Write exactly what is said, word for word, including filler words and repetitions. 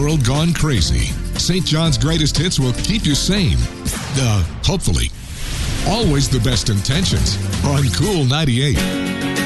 world gone crazy, Saint John's Greatest Hits will keep you sane. Uh, hopefully. Always the best intentions on Cool ninety-eight.